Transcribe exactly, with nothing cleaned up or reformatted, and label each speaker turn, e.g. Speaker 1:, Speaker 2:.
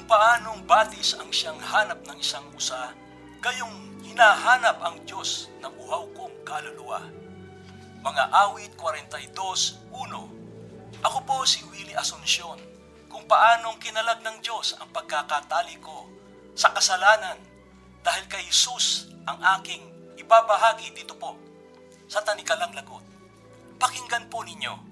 Speaker 1: paanong batis ang siyang hanap ng isang usa, gayong hinahanap ang Diyos ng uhaw kong kaluluwa. Mga awit forty-two one. Ako po si Willie Asuncion, kung paanong kinalag ng Diyos ang pagkakatali ko sa kasalanan dahil kay Jesus ang aking ibabahagi dito po sa Tanikalang Lagot. Pakinggan po ninyo.